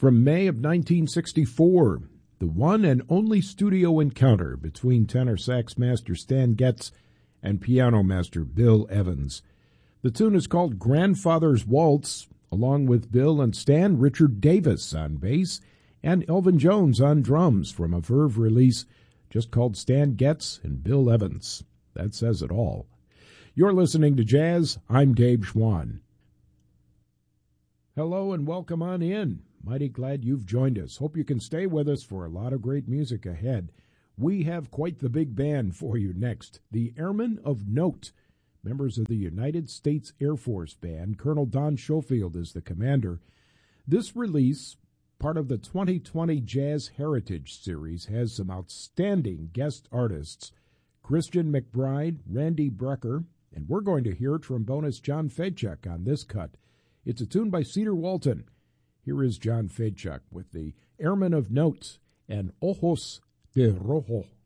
From May of 1964, the one and only studio encounter between tenor sax master Stan Getz and piano master Bill Evans. The tune is called Grandfather's Waltz. Along with Bill and Stan, Richard Davis on bass and Elvin Jones on drums from a Verve release just called Stan Getz and Bill Evans. That says it all. You're listening to Jazz. I'm Dave Schwann. Hello and welcome on in. Mighty glad you've joined us. Hope you can stay with us for a lot of great music ahead. We have quite the big band for you next. The Airmen of Note, members of the United States Air Force Band. Colonel Don Schofield is the commander. This release, part of the 2020 Jazz Heritage Series, has some outstanding guest artists. Christian McBride, Randy Brecker, and we're going to hear trombonist John Fedchuk on this cut. It's a tune by Cedar Walton. Here is John Fedchuk with the Airmen of Note and Ojos de Rojo.